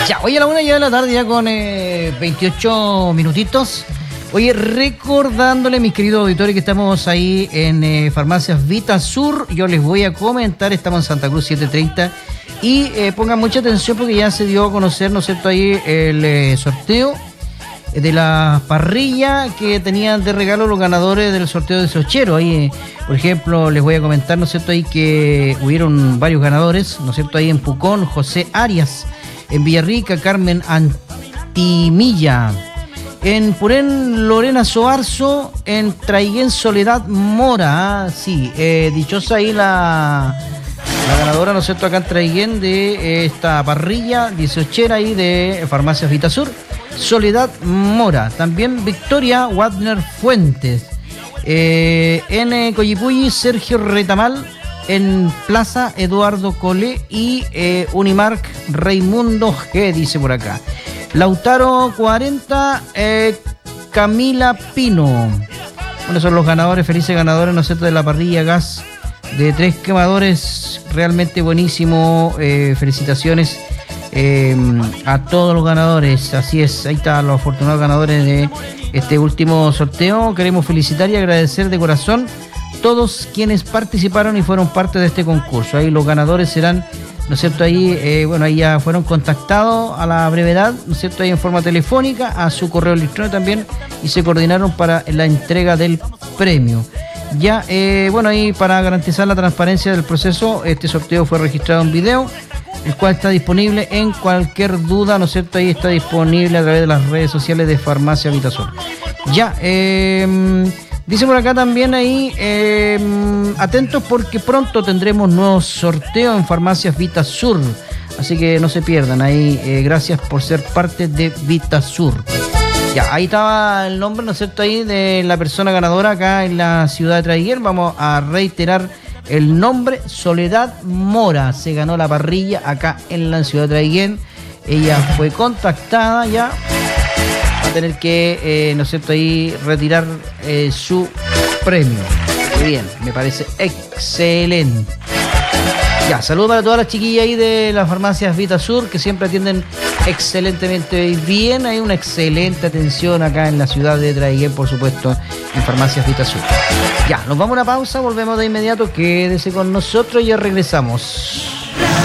Ya, hoy a la 1 ya de la tarde, ya con 28 minutitos. Oye, recordándole, mis queridos auditores, que estamos ahí en Farmacias Vita Sur. Yo les voy a comentar, estamos en Santa Cruz 730. Y pongan mucha atención porque ya se dio a conocer, ¿no es cierto?, ahí el sorteo de la parrilla que tenían de regalo los ganadores del sorteo de Sochero. Ahí, por ejemplo, les voy a comentar, ¿no es cierto?, ahí que hubieron varios ganadores, ¿no es cierto?, ahí en Pucón, José Arias; en Villarrica, Carmen Antimilla; en Purén, Lorena Soarzo; en Traiguén, Soledad Mora. Sí, dichosa ahí la ganadora, ¿no es cierto?, acá en Traiguén de esta parrilla 18era ahí de Farmacias Vitasur, Soledad Mora. También Victoria Wadner Fuentes. En Coyipulli, Sergio Retamal; en Plaza, Eduardo Colé; y Unimark, Raimundo G, dice por acá. Lautaro 40, Camila Pino. Bueno, son los ganadores, felices ganadores, ¿no es cierto?, de la parrilla gas de 3 quemadores. Realmente buenísimo. Felicitaciones a todos los ganadores. Así es, ahí están los afortunados ganadores de este último sorteo. Queremos felicitar y agradecer de corazón todos quienes participaron y fueron parte de este concurso. Ahí los ganadores serán, ¿no es cierto?, ahí, bueno, ahí ya fueron contactados a la brevedad, ¿no es cierto?, ahí en forma telefónica, a su correo electrónico también, y se coordinaron para la entrega del premio. Ya, bueno, ahí para garantizar la transparencia del proceso, este sorteo fue registrado en video, el cual está disponible en cualquier duda, ¿no es cierto?, ahí está disponible a través de las redes sociales de Farmacia Vitasur. Ya, dice por acá también ahí, atentos porque pronto tendremos nuevos sorteos en Farmacias Vitasur, así que no se pierdan ahí. Gracias por ser parte de Vitasur. Ya, ahí estaba el nombre, ¿no es cierto?, ahí de la persona ganadora acá en la ciudad de Traiguén. Vamos a reiterar el nombre: Soledad Mora. Se ganó la parrilla acá en la ciudad de Traiguén. Ella fue contactada ya. Va a tener que, ¿no es cierto?, ahí retirar su premio. Muy bien, me parece excelente. Ya, saludos para todas las chiquillas ahí de las Farmacias Vitasur, que siempre atienden excelentemente bien. Hay una excelente atención acá en la ciudad de Traiguén, por supuesto, en Farmacias Vitasur. Ya, nos vamos a una pausa, volvemos de inmediato. Quédese con nosotros y ya regresamos.